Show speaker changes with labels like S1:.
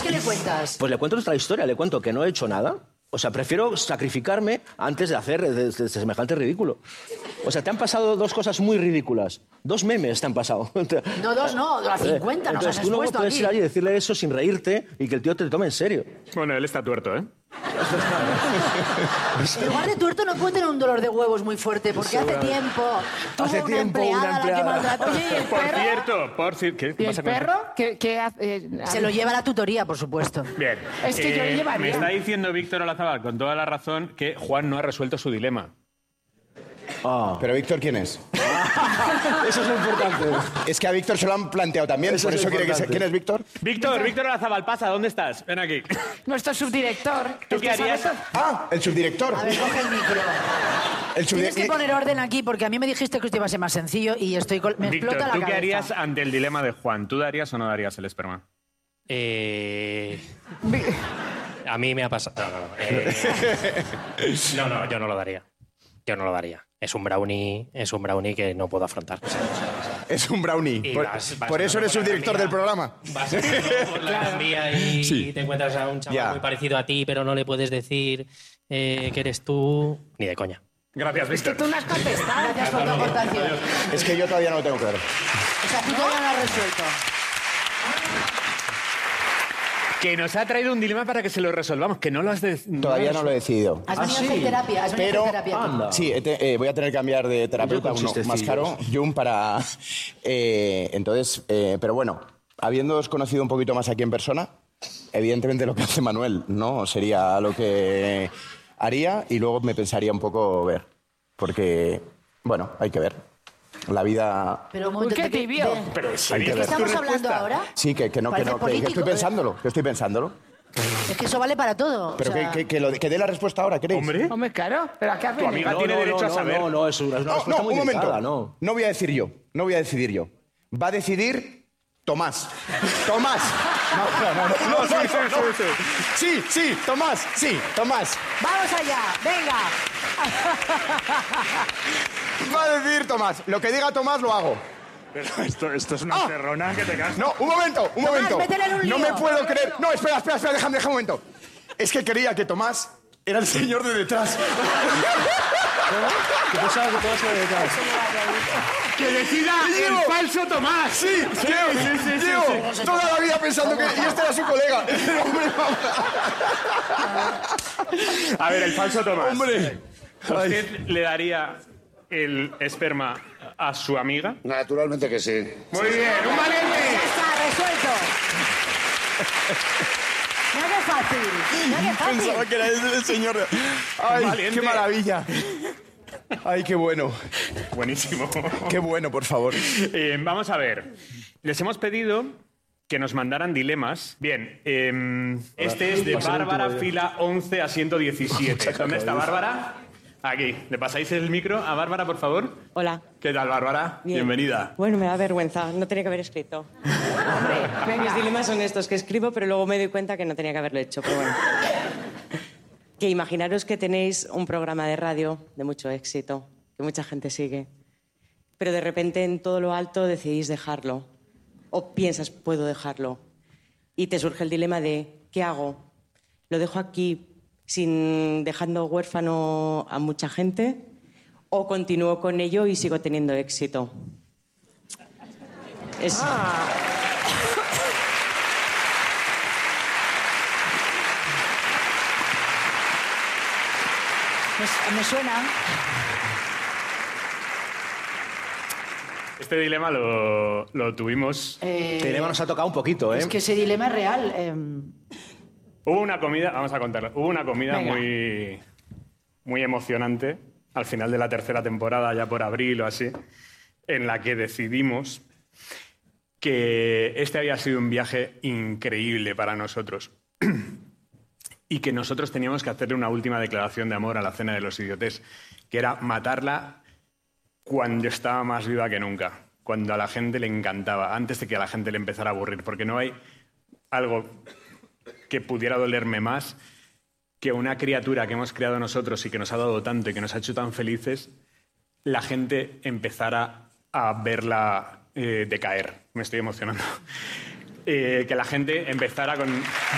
S1: qué le cuentas?
S2: Pues le cuento nuestra historia, le cuento que no he hecho nada. O sea, prefiero sacrificarme antes de hacer de semejante ridículo. O sea, te han pasado dos cosas muy ridículas. 2 memes te han pasado.
S1: No, 2 no, a 50 nos has
S2: Entonces tú no
S1: expuesto
S2: puedes
S1: aquí.
S2: ir allí y decirle eso sin reírte y que el tío te tome en serio.
S3: Bueno, él está tuerto, ¿eh?
S1: En lugar de tuerto no puede tener un dolor de huevos muy fuerte porque hace tiempo tuvo una empleada a la que maltrató.
S4: Oye, ¿y el perro?
S3: Por cierto, ¿qué
S4: ¿Y el
S3: pasa con el
S4: perro? ¿Qué hace?
S1: Se lo lleva a la tutoría, por supuesto.
S3: Bien.
S4: Es que yo le llevaría.
S3: Me está diciendo Víctor Olazábal, con toda la razón, que Juan no ha resuelto su dilema.
S5: Pero Víctor, ¿quién es?
S2: Eso es lo importante.
S5: Es que a Víctor se lo han planteado también,
S2: Eso
S5: por
S2: es
S5: eso quiere que
S2: importante.
S5: ¿Quién es Víctor?
S3: Víctor Olazábal, pasa, ¿dónde estás? Ven aquí.
S4: Nuestro subdirector.
S3: ¿Tú qué harías?
S5: Ah, el subdirector.
S1: A ver, coge el micro.
S5: El
S1: Tienes que poner orden aquí porque a mí me dijiste que esto iba a ser más sencillo y estoy me
S3: Víctor,
S1: explota la
S3: ¿tú
S1: cabeza.
S3: qué harías ante el dilema de Juan? ¿Tú darías o no darías el esperma?
S6: A mí me ha pasado... No, yo no lo daría. Yo no lo daría. Es un brownie que no puedo afrontar.
S5: Es un brownie.
S6: Y vas
S5: Por eso eres
S6: por la
S5: subdirector
S6: Gran
S5: del programa.
S6: Vas por la Gran Vía y
S5: Sí.
S6: te encuentras a un chaval
S5: Ya.
S6: muy parecido a ti, pero no le puedes decir que eres tú. Ni de coña.
S3: Gracias, Víctor.
S4: Tú no has contestado.
S1: Gracias por tu aportación.
S5: Es que yo todavía no lo tengo claro.
S1: O sea, tú todavía no lo has resuelto.
S3: Que nos ha traído un dilema para que se lo resolvamos, que no lo has...
S5: Todavía no lo he decidido.
S1: Has venido a hacer terapia. Has venido
S5: Pero
S1: a hacer terapia aquí.
S5: sí, voy a tener que cambiar de terapeuta,
S2: Yo con
S5: uno más
S2: chistecillos.
S5: caro, Jung, para... entonces, pero bueno, habiéndoos conocido un poquito más aquí en persona, evidentemente lo que hace Manuel, ¿no? Sería lo que haría y luego me pensaría un poco ver. Porque, bueno, hay que ver. La vida...
S1: Pero un
S4: Uy,
S1: momento,
S4: qué
S1: ¿de qué-
S4: tibio.
S1: de-
S3: Pero
S5: Hay que
S1: ¿De qué
S5: ver.
S1: estamos hablando ahora?
S5: Sí, que no,
S1: Parece
S5: que
S1: político,
S5: estoy pensándolo, que estoy pensándolo.
S1: Es que eso vale para todo.
S5: Pero
S1: o sea,
S5: que dé la respuesta ahora, ¿queréis?
S3: Hombre,
S4: Hombre, claro. ¿Pero a qué hace?
S3: Tu amiga tiene derecho a saber.
S2: No, es una respuesta muy
S5: un momento.
S2: delicada, no.
S5: No voy a decir yo, no voy a decidir yo. Va a decidir Tomás. Tomás. No. Sí, Tomás,
S1: ¡Vamos allá! ¡Venga!
S5: Va a decidir Tomás. Lo que diga Tomás lo hago.
S3: Pero esto es una cerrona que te cagas.
S5: No, un momento.
S1: métele en un
S5: No
S1: lío.
S5: me puedo creer. No, espera, déjame un momento. Es que creía que Tomás era el señor de detrás.
S2: ¿Qué pensabas que te vas a detrás?
S3: ¡Que decida el falso Tomás!
S5: Sí, llevo toda la vida pensando que... Y este era su colega.
S3: A ver, el falso Tomás.
S5: Hombre.
S3: ¿Usted le daría el esperma a su amiga?
S7: Naturalmente que sí.
S3: Muy bien, un valiente.
S1: ¡Ya está! ¡Resuelto! Mira qué fácil. Mira qué fácil.
S5: Pensaba que era el señor... Ay,
S3: Valiente.
S5: qué maravilla. Ay, qué bueno.
S3: Buenísimo.
S5: Qué bueno, por favor.
S3: Vamos a ver. Les hemos pedido que nos mandaran dilemas. Bien, este es de Bárbara, fila 11, asiento 17. ¿Dónde está Bárbara? Aquí. ¿Le pasáis el micro a Bárbara, por favor?
S8: Hola.
S3: ¿Qué tal, Bárbara?
S8: Bien.
S3: Bienvenida.
S8: Bueno, me da vergüenza. No tenía que haber escrito. Mis dilemas son estos, que escribo, pero luego me doy cuenta que no tenía que haberlo hecho. Pero bueno. Que imaginaros que tenéis un programa de radio de mucho éxito, que mucha gente sigue, pero de repente en todo lo alto decidís dejarlo. O piensas, puedo dejarlo. Y te surge el dilema de, ¿qué hago? ¿Lo dejo aquí dejando huérfano a mucha gente? ¿O continúo con ello y sigo teniendo éxito?
S1: Me suena.
S3: Este dilema lo tuvimos.
S2: El dilema nos ha tocado un poquito, ¿eh?
S1: Es que ese dilema es real.
S3: Hubo una comida, vamos a contarlo, hubo una comida
S4: Venga.
S3: muy emocionante al final de la tercera temporada, ya por abril o así, en la que decidimos que este había sido un viaje increíble para nosotros y que nosotros teníamos que hacerle una última declaración de amor a la cena de los idiotes, que era matarla cuando estaba más viva que nunca, cuando a la gente le encantaba, antes de que a la gente le empezara a aburrir, porque no hay algo que pudiera dolerme más que una criatura que hemos creado nosotros y que nos ha dado tanto y que nos ha hecho tan felices, la gente empezara a verla decaer. Me estoy emocionando. Que la gente empezara con...